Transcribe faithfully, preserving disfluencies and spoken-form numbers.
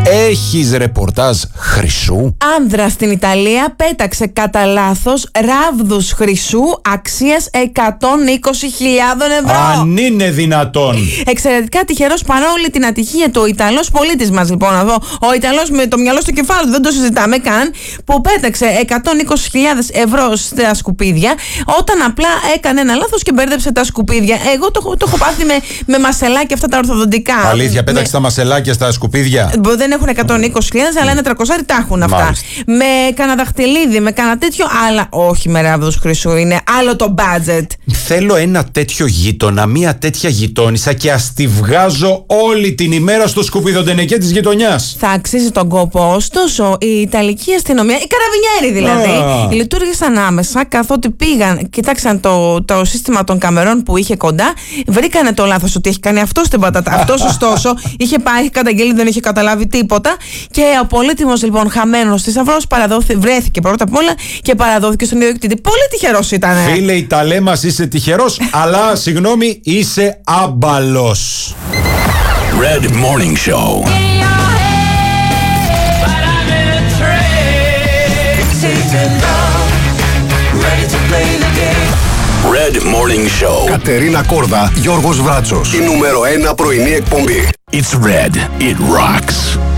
Έχεις ρεπορτάζ χρυσού? Άνδρα στην Ιταλία πέταξε κατά λάθος ράβδους χρυσού αξίας εκατόν είκοσι χιλιάδες ευρώ. Αν είναι δυνατόν. Εξαιρετικά τυχερός παρόλη την ατυχία του ο Ιταλός πολίτης μας, λοιπόν, εδώ. Ο Ιταλός με το μυαλό στο κεφάλι του, δεν το συζητάμε καν, που πέταξε εκατόν είκοσι χιλιάδες ευρώ στα σκουπίδια, όταν απλά έκανε ένα λάθος και μπέρδεψε τα σκουπίδια. Εγώ το, το έχω πάθει με, με μασελάκια αυτά τα ορθοδοντικά. Αλήθεια, πέταξε με... τα μασελάκια στα σκουπίδια. Δεν έχουν εκατόν είκοσι χιλιάδες, αλλά ένα τριακόσια τα έχουν αυτά. Μάλιστα. Με κανένα δαχτυλίδι, με κανένα τέτοιο, αλλά όχι με ράβδους χρυσού. Είναι άλλο το budget. Θέλω ένα τέτοιο γείτονα, μία τέτοια γειτόνισσα και ας τη βγάζω όλη την ημέρα στο σκουπιδοντενεκέ της γειτονιάς. Θα αξίζει τον κόπο. Ωστόσο, η Ιταλική αστυνομία, οι καραβινιέροι δηλαδή, ah. λειτουργήσαν άμεσα, καθότι πήγαν, κοιτάξαν το, το σύστημα των καμερών που είχε κοντά, βρήκανε το λάθος ότι έχει κάνει αυτό στην πατάτα. Αυτός ωστόσο είχε πάει, είχε καταγγείλει, δεν είχε καταλάβει τίποτα. Και ο πολύτιμος λοιπόν χαμένος θησαυρός βρέθηκε πρώτα απ' όλα και παραδόθηκε στον ιδιοκτήτη. Πολύ τυχερός ήταν. Φίλε Ιταλέ μας, είσαι τυχερός, αλλά συγγνώμη, είσαι άμπαλος. Red Morning Show. Red Morning Show. Κατερίνα Κόρδα, Γιώργος Βράτσος. Η νούμερο ένα πρωινή εκπομπή. It's Red. It rocks.